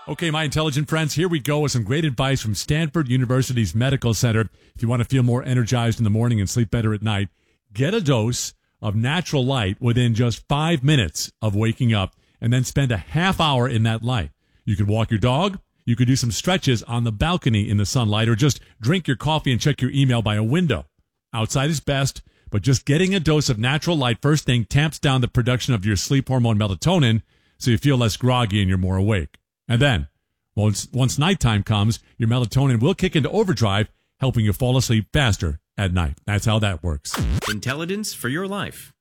Okay, my intelligent friends, here we go with some great advice from Stanford University's Medical Center. If you want to feel more energized in the morning and sleep better at night, get a dose of natural light within just 5 minutes of waking up, and then spend a half hour in that light. You could walk your dog, you could do some stretches on the balcony in the sunlight, or just drink your coffee and check your email by a window. Outside is best, but just getting a dose of natural light first thing tamps down the production of your sleep hormone melatonin, so you feel less groggy and you're more awake. And then, once nighttime comes, your melatonin will kick into overdrive, helping you fall asleep faster at night. That's how that works. Intelligence for your life.